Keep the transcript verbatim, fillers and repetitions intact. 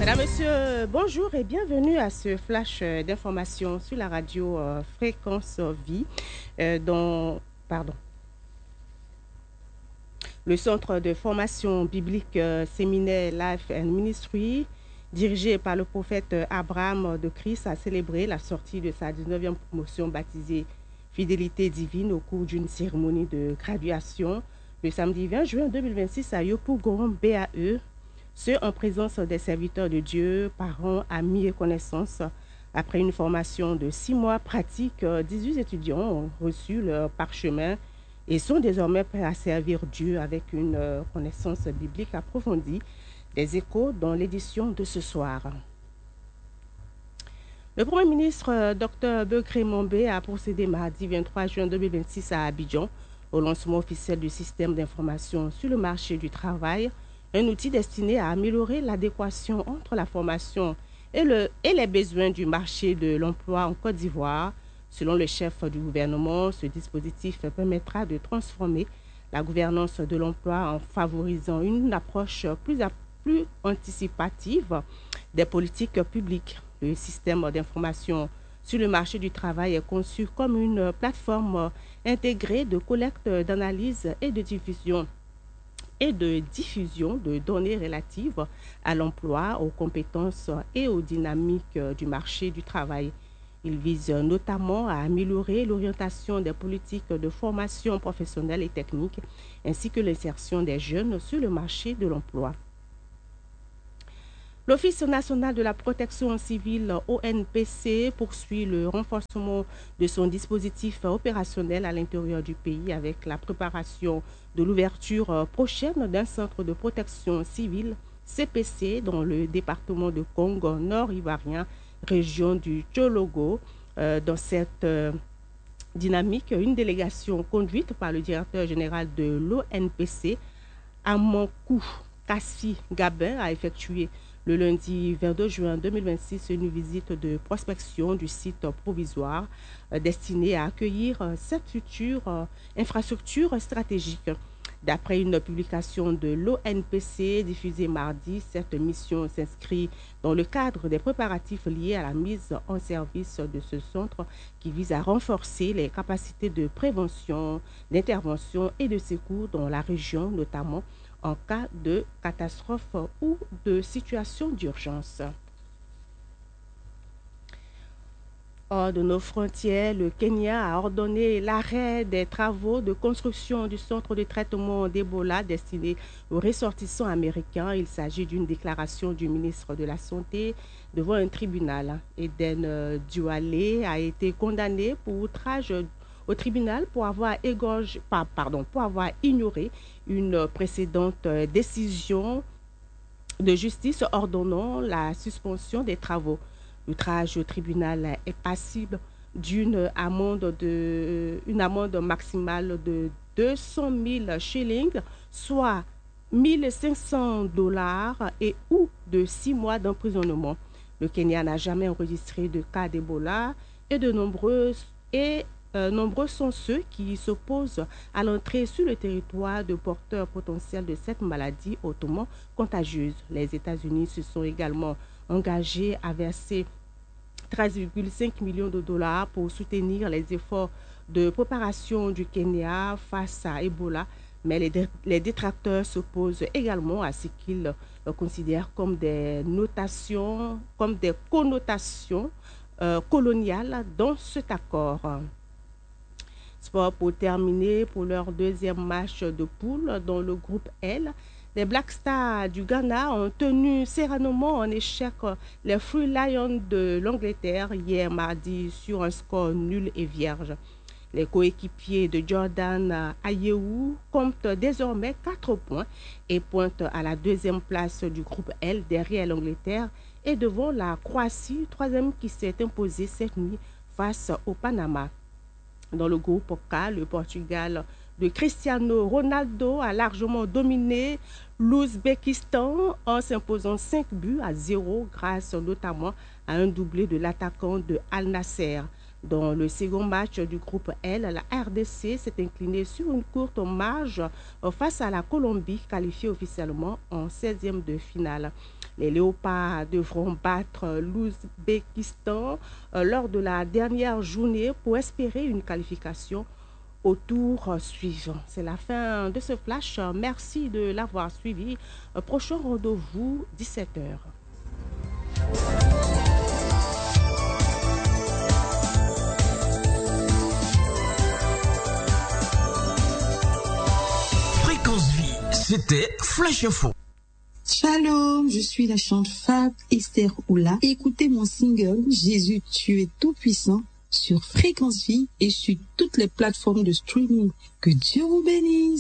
Mesdames, Messieurs, bonjour et bienvenue à ce flash euh, d'information sur la radio euh, Fréquence Vie, euh, dont, pardon, le centre de formation biblique euh, séminaire Life and Ministry, dirigé par le prophète euh, Abraham de Christ, a célébré la sortie de sa dix-neuvième promotion baptisée Fidélité divine au cours d'une cérémonie de graduation le samedi vingt juin deux mille vingt-six à Yopougon, B A E. Ce en présence des serviteurs de Dieu, parents, amis et connaissances. Après une formation de six mois pratique, dix-huit étudiants ont reçu leur parchemin et sont désormais prêts à servir Dieu avec une connaissance biblique approfondie. Des échos dans l'édition de ce soir. Le Premier ministre, Dr Begré Mombé, a procédé mardi vingt-trois juin deux mille vingt-six à Abidjan au lancement officiel du système d'information sur le marché du travail, un outil destiné à améliorer l'adéquation entre la formation et, le, et les besoins du marché de l'emploi en Côte d'Ivoire. Selon le chef du gouvernement, ce dispositif permettra de transformer la gouvernance de l'emploi en favorisant une approche plus, plus anticipative des politiques publiques. Le système d'information sur le marché du travail est conçu comme une plateforme intégrée de collecte, d'analyse et de diffusion et de diffusion de données relatives à l'emploi, aux compétences et aux dynamiques du marché du travail. Il vise notamment à améliorer l'orientation des politiques de formation professionnelle et technique, ainsi que l'insertion des jeunes sur le marché de l'emploi. L'Office national de la protection civile, O N P C, poursuit le renforcement de son dispositif opérationnel à l'intérieur du pays avec la préparation de l'ouverture prochaine d'un centre de protection civile, C P C, dans le département de Congo nord-ivoirien, région du Tchologo. Euh, dans cette euh, dynamique, une délégation conduite par le directeur général de l'O N P C, Amankou Kassi Gabin, a effectué le lundi vingt-deux juin deux mille vingt-six, une visite de prospection du site provisoire euh, destiné à accueillir euh, cette future euh, infrastructure stratégique. D'après une publication de l'O N P C diffusée mardi, cette mission s'inscrit dans le cadre des préparatifs liés à la mise en service de ce centre qui vise à renforcer les capacités de prévention, d'intervention et de secours dans la région, notamment en cas de catastrophe ou de situation d'urgence. Hors de nos frontières, le Kenya a ordonné l'arrêt des travaux de construction du centre de traitement d'Ebola destiné aux ressortissants américains. Il s'agit d'une déclaration du ministre de la Santé devant un tribunal. Eden Duale a été condamné pour outrage au tribunal pour avoir, égorgé, pardon, pour avoir ignoré une précédente décision de justice ordonnant la suspension des travaux. L'outrage au tribunal est passible d'une amende, de, une amende maximale de deux cent mille shillings, soit mille cinq cents dollars et ou de six mois d'emprisonnement. Le Kenya n'a jamais enregistré de cas d'Ebola et de nombreuses et Euh, nombreux sont ceux qui s'opposent à l'entrée sur le territoire de porteurs potentiels de cette maladie hautement contagieuse. Les États-Unis se sont également engagés à verser treize virgule cinq millions de dollars pour soutenir les efforts de préparation du Kenya face à Ebola, mais les, dé les détracteurs s'opposent également à ce qu'ils considèrent comme des notations, comme des connotations euh, coloniales dans cet accord. Sport pour terminer pour leur deuxième match de poule dans le groupe L. Les Black Stars du Ghana ont tenu sereinement en échec les Free Lions de l'Angleterre hier mardi sur un score nul et vierge. Les coéquipiers de Jordan Ayew comptent désormais quatre points et pointent à la deuxième place du groupe L derrière l'Angleterre et devant la Croatie, troisième qui s'est imposée cette nuit face au Panama. Dans le groupe K, le Portugal de Cristiano Ronaldo a largement dominé l'Ouzbékistan en s'imposant cinq buts à zéro grâce notamment à un doublé de l'attaquant de Al Nasser. Dans le second match du groupe L, la R D C s'est inclinée sur une courte marge face à la Colombie, qualifiée officiellement en seizième de finale. Les Léopards devront battre l'Ouzbékistan lors de la dernière journée pour espérer une qualification au tour suivant. C'est la fin de ce flash. Merci de l'avoir suivi. Prochain rendez-vous, dix-sept heures. Fréquence Vie, c'était Flash Info. Shalom, je suis la chante Fab Esther Oula. Écoutez mon single Jésus, tu es tout puissant sur Fréquence Vie et sur toutes les plateformes de streaming. Que Dieu vous bénisse.